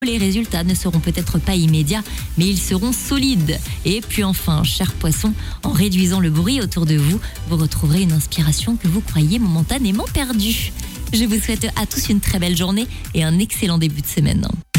Les résultats ne seront peut-être pas immédiats, mais ils seront solides. Et puis enfin, cher poisson, en réduisant le bruit autour de vous, vous retrouverez une inspiration que vous croyiez momentanément perdue. Je vous souhaite à tous une très belle journée et un excellent début de semaine.